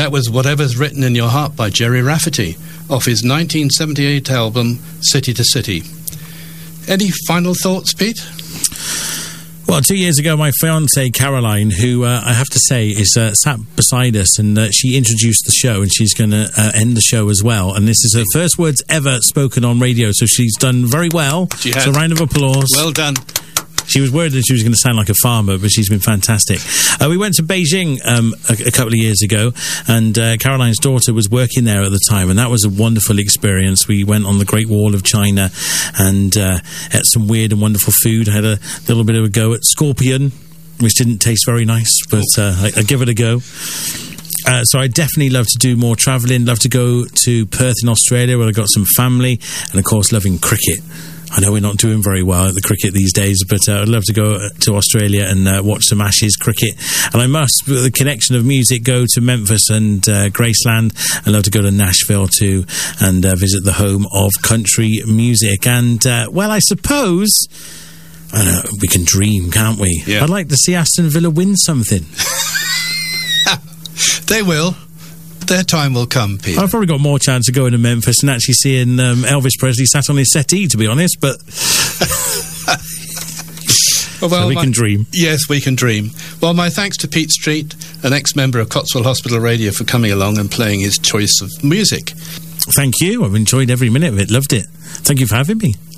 That was Whatever's Written in Your Heart by Jerry Rafferty, off his 1978 album, City to City. Any final thoughts, Pete? Well, 2 years ago, my fiancée, Caroline, who I have to say is sat beside us, and she introduced the show, and she's going to end the show as well. And this is her first words ever spoken on radio, so she's done very well. She has. So a round of applause. Well done. She was worried that she was going to sound like a farmer, but she's been fantastic. We went to Beijing a couple of years ago, and Caroline's daughter was working there at the time, and that was a wonderful experience. We went on the Great Wall of China and ate some weird and wonderful food. Had a little bit of a go at scorpion, which didn't taste very nice, but I give it a go. So I definitely love to do more travelling, love to go to Perth in Australia where I've got some family, and of course loving cricket. I know we're not doing very well at the cricket these days, but I'd love to go to Australia and watch some Ashes cricket. And I must, with the connection of music, go to Memphis and Graceland. I'd love to go to Nashville too and visit the home of country music. And, well, I suppose we can dream, can't we? Yeah. I'd like to see Aston Villa win something. They will. Their time will come, Peter. I've probably got more chance of going to Memphis and actually seeing Elvis Presley sat on his settee, to be honest, but well, so we can dream. Yes, we can dream. Well, my thanks to Pete Street, an ex-member of Cotswold Hospital Radio, for coming along and playing his choice of music. Thank you. I've enjoyed every minute of it. Loved it. Thank you for having me.